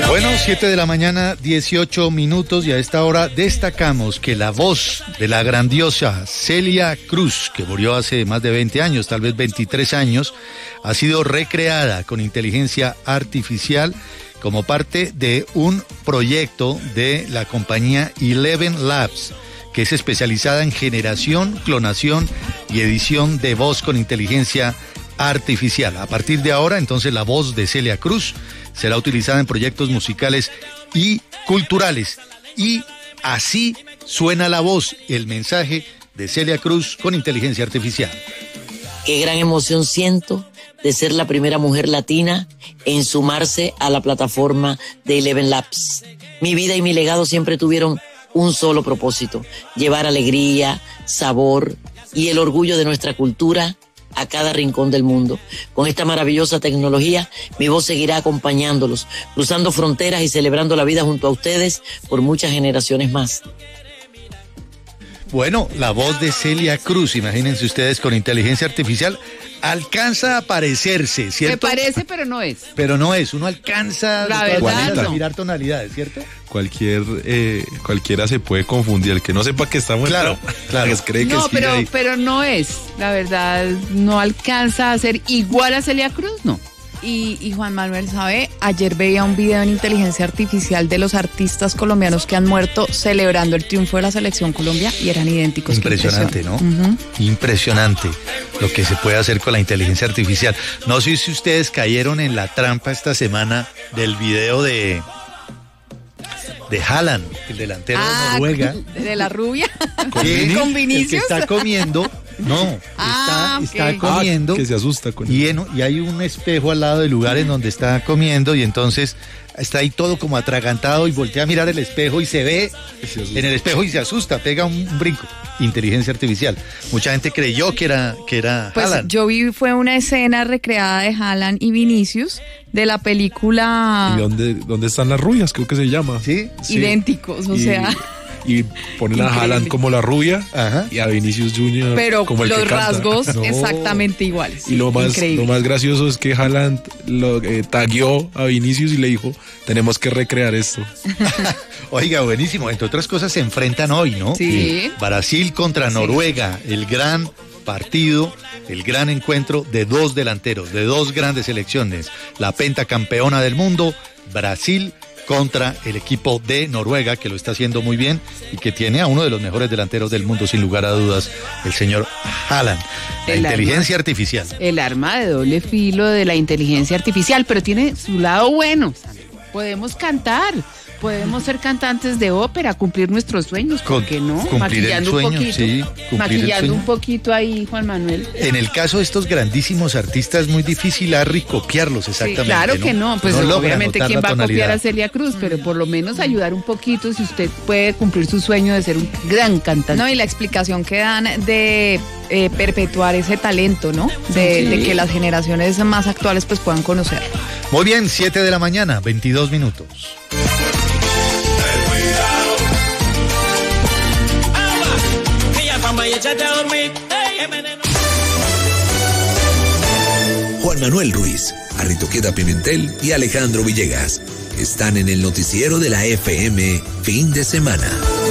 Bueno, 7 de la mañana, 18 minutos, y a esta hora destacamos que la voz de la grandiosa Celia Cruz, que murió hace más de 20 años, tal vez 23 años, ha sido recreada con inteligencia artificial como parte de un proyecto de la compañía Eleven Labs, que es especializada en generación, clonación y edición de voz con inteligencia artificial. A partir de ahora, entonces, la voz de Celia Cruz será utilizada en proyectos musicales y culturales. Y así suena la voz, el mensaje de Celia Cruz con inteligencia artificial. Qué gran emoción siento de ser la primera mujer latina en sumarse a la plataforma de Eleven Labs. Mi vida y mi legado siempre tuvieron un solo propósito: llevar alegría, sabor y el orgullo de nuestra cultura a cada rincón del mundo. Con esta maravillosa tecnología, mi voz seguirá acompañándolos, cruzando fronteras y celebrando la vida junto a ustedes por muchas generaciones más. Bueno, la voz de Celia Cruz, imagínense ustedes, con inteligencia artificial, alcanza a parecerse, ¿cierto? Me parece, pero no es. Pero no es, uno alcanza a mirar tonalidades, ¿cierto? Cualquiera se puede confundir, el que no sepa que está muerto, claro. Cree que no, sí, pero no es, la verdad, no alcanza a ser igual a Celia Cruz, no. Y Juan Manuel, ¿sabe? Ayer veía un video en inteligencia artificial de los artistas colombianos que han muerto celebrando el triunfo de la selección Colombia y eran idénticos. Impresionante, ¿no? Uh-huh. Impresionante lo que se puede hacer con la inteligencia artificial. No sé si ustedes cayeron en la trampa esta semana del video de Haaland, el delantero de Noruega. De la rubia. Con Vinicius. El que está comiendo. No, está comiendo. Que se asusta con y hay un espejo al lado del lugar en donde está comiendo, y entonces está ahí todo como atragantado y voltea a mirar el espejo y se ve en el espejo y se asusta, pega un brinco. Inteligencia artificial. Mucha gente creyó que era pues Haaland. Yo vi, fue una escena recreada de Haaland y Vinicius de la película. ¿Y dónde están las rubias? Creo que se llama. Sí. Idénticos, o sea. Y ponen a Haaland como la rubia. Ajá. Y a Vinicius Jr. pero como el que canta. Pero los rasgos exactamente iguales. Y lo más gracioso es que Haaland tagueó a Vinicius y le dijo: tenemos que recrear esto. Oiga, buenísimo. Entre otras cosas se enfrentan hoy, ¿no? Sí. Brasil contra Noruega, el gran partido, el gran encuentro de dos delanteros, de dos grandes selecciones. La pentacampeona del mundo, Brasil, contra el equipo de Noruega, que lo está haciendo muy bien y que tiene a uno de los mejores delanteros del mundo, sin lugar a dudas, el señor Haaland. La inteligencia artificial. El arma de doble filo de la inteligencia artificial, pero tiene su lado bueno. Podemos cantar, podemos ser cantantes de ópera, cumplir nuestros sueños, ¿por qué no? Maquillando un poquito. Sí, maquillando un poquito ahí, Juan Manuel. En el caso de estos grandísimos artistas es muy difícil copiarlos exactamente. Sí, claro que no, pues no obviamente quién va a copiar a Celia Cruz, pero por lo menos ayudar un poquito si usted puede cumplir su sueño de ser un gran cantante. No, y la explicación que dan de perpetuar ese talento, ¿no? De que las generaciones más actuales pues puedan conocerlo. Muy bien, 7 de la mañana, 22 minutos. Juan Manuel Ruiz, Arritoqueta Pimentel y Alejandro Villegas están en el noticiero de la FM Fin de Semana.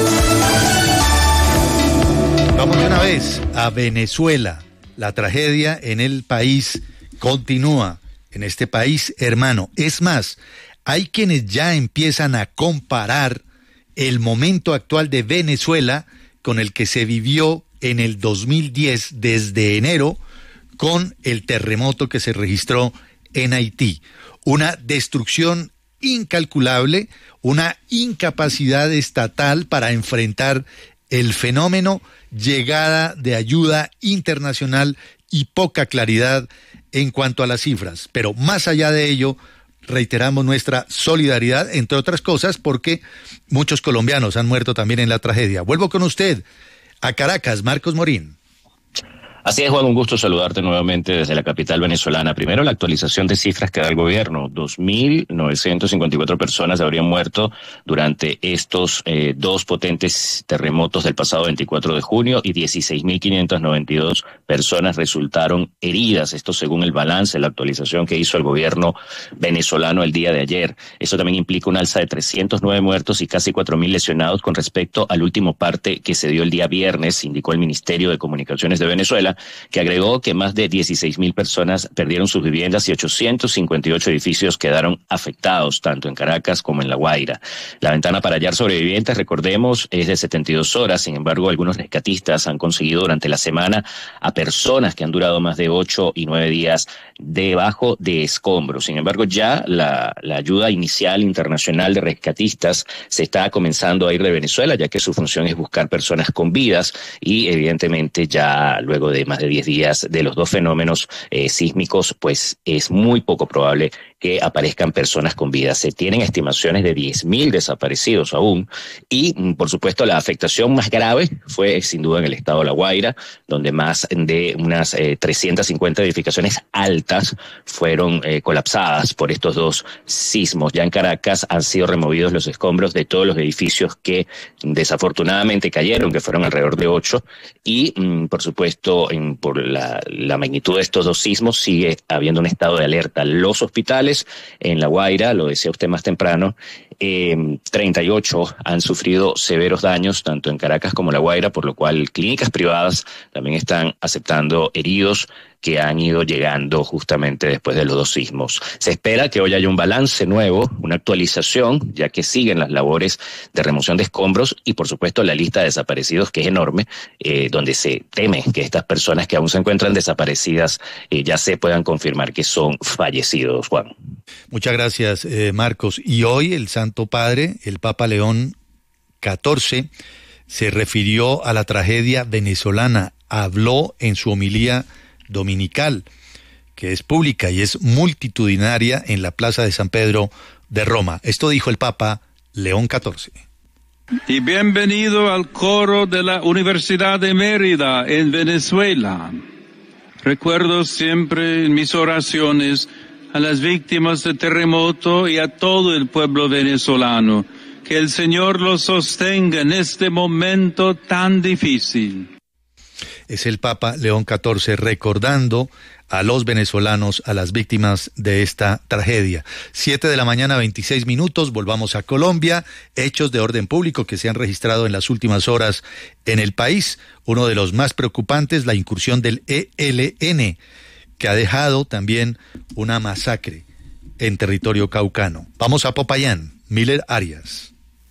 Vamos de una vez a Venezuela. La tragedia en el país continúa, en este país hermano. Es más, hay quienes ya empiezan a comparar el momento actual de Venezuela con el que se vivió en el 2010 desde enero, con el terremoto que se registró en Haití. Una destrucción incalculable, una incapacidad estatal para enfrentar el fenómeno, llegada de ayuda internacional y poca claridad en cuanto a las cifras. Pero más allá de ello, reiteramos nuestra solidaridad, entre otras cosas, porque muchos colombianos han muerto también en la tragedia. Vuelvo con usted a Caracas, Marcos Morín. Así es, Juan, un gusto saludarte nuevamente desde la capital venezolana. Primero, la actualización de cifras que da el gobierno. 2.954 personas habrían muerto durante estos dos potentes terremotos del pasado 24 de junio y 16.592 personas resultaron heridas. Esto según el balance, la actualización que hizo el gobierno venezolano el día de ayer. Eso también implica un alza de 309 muertos y casi 4.000 lesionados con respecto al último parte que se dio el día viernes, indicó el Ministerio de Comunicaciones de Venezuela, que agregó que más de 16.000 personas perdieron sus viviendas y 858 edificios quedaron afectados, tanto en Caracas como en La Guaira. La ventana para hallar sobrevivientes, recordemos, es de 72 horas. Sin embargo, algunos rescatistas han conseguido durante la semana a personas que han durado más de 8 y 9 días debajo de escombros. Sin embargo, ya la ayuda inicial internacional de rescatistas se está comenzando a ir de Venezuela, ya que su función es buscar personas con vidas y evidentemente ya luego de más de 10 días de los dos fenómenos sísmicos, pues es muy poco probable que aparezcan personas con vida. Se tienen estimaciones de 10.000 desaparecidos aún y, por supuesto, la afectación más grave fue sin duda en el estado de La Guaira, donde más de unas 350 edificaciones altas fueron colapsadas por estos dos sismos. Ya en Caracas han sido removidos los escombros de todos los edificios que desafortunadamente cayeron, que fueron alrededor de 8, y, por supuesto, por la magnitud de estos dos sismos sigue habiendo un estado de alerta. Los hospitales en La Guaira, lo decía usted más temprano, 38 han sufrido severos daños, tanto en Caracas como en La Guaira, por lo cual clínicas privadas también están aceptando heridos que han ido llegando justamente después de los dos sismos. Se espera que hoy haya un balance nuevo, una actualización, ya que siguen las labores de remoción de escombros y, por supuesto, la lista de desaparecidos, que es enorme, donde se teme que estas personas que aún se encuentran desaparecidas ya se puedan confirmar que son fallecidos, Juan. Muchas gracias, Marcos. Y hoy el Santo Padre, el Papa León XIV, se refirió a la tragedia venezolana, habló en su homilía dominical, que es pública y es multitudinaria en la Plaza de San Pedro de Roma. Esto dijo el Papa León XIV. Y bienvenido al coro de la Universidad de Mérida en Venezuela. Recuerdo siempre en mis oraciones a las víctimas del terremoto y a todo el pueblo venezolano. Que el Señor los sostenga en este momento tan difícil. Es el Papa León XIV recordando a los venezolanos, a las víctimas de esta tragedia. 7 de la mañana, 26 minutos, volvamos a Colombia. Hechos de orden público que se han registrado en las últimas horas en el país. Uno de los más preocupantes, la incursión del ELN, que ha dejado también una masacre en territorio caucano. Vamos a Popayán, Miller Arias.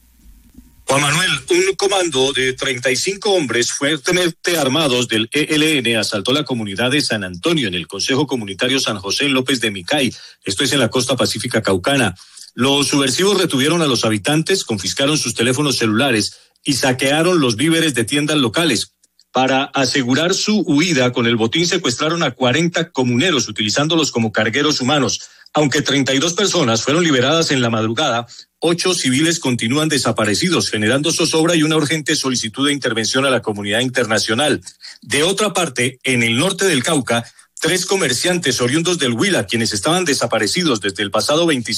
Juan Manuel, un comando de 35 hombres fuertemente armados del ELN asaltó la comunidad de San Antonio en el Consejo Comunitario San José López de Micay. Esto es en la costa pacífica caucana. Los subversivos retuvieron a los habitantes, confiscaron sus teléfonos celulares y saquearon los víveres de tiendas locales. Para asegurar su huida, con el botín secuestraron a 40 comuneros, utilizándolos como cargueros humanos. Aunque 32 personas fueron liberadas en la madrugada, 8 civiles continúan desaparecidos, generando zozobra y una urgente solicitud de intervención a la comunidad internacional. De otra parte, en el norte del Cauca, 3 comerciantes oriundos del Huila, quienes estaban desaparecidos desde el pasado 25